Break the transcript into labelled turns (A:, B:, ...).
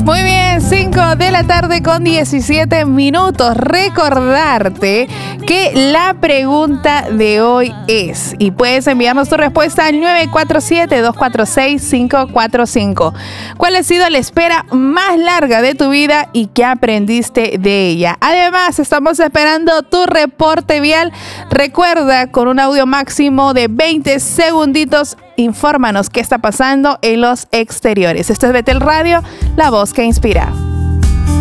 A: Muy bien, 5 de la tarde con 17 minutos. Recordarte que la pregunta de hoy es, y puedes enviarnos tu respuesta al 947-246-545. ¿Cuál ha sido la espera más larga de tu vida y qué aprendiste de ella? Además, estamos esperando tu reporte vial. Recuerda, con un audio máximo de 20 segunditos, infórmanos qué está pasando en los exteriores. Esto es Betel Radio, la voz que inspira.